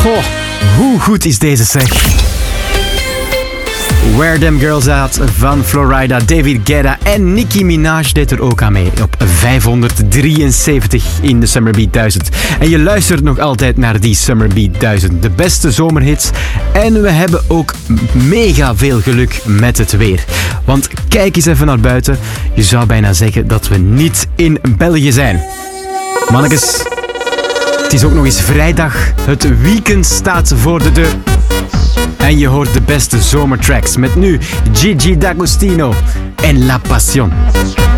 Goh, hoe goed is deze zeg? Where Them Girls At van Florida, David Guetta en Nicki Minaj deed er ook aan mee op 573 in de Summer Beat 1000. En je luistert nog altijd naar die Summer Beat 1000, de beste zomerhits. En we hebben ook mega veel geluk met het weer. Want kijk eens even naar buiten, je zou bijna zeggen dat we niet in België zijn. Mannekes, het is ook nog eens vrijdag, het weekend staat voor de deur. En je hoort de beste zomertracks met nu Gigi D'Agostino en La Passion.